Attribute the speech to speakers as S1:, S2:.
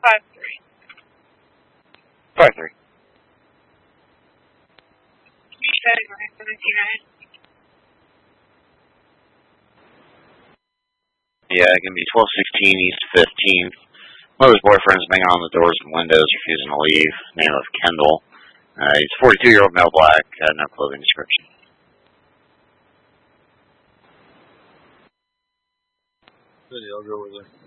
S1: 5-3.
S2: 5-3. Yeah, it can be 1216 East 15th. One of his boyfriends banging on the doors and windows, refusing to leave. Name of Kendall. He's a 42-year-old male, black, no clothing description.
S3: Good, I'll go with her.